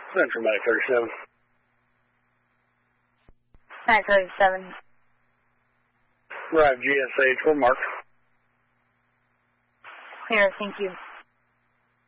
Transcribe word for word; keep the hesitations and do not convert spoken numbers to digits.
Central Mac thirty-seven. Mac thirty-seven. Right, G S H, we're marked. Clear, thank you.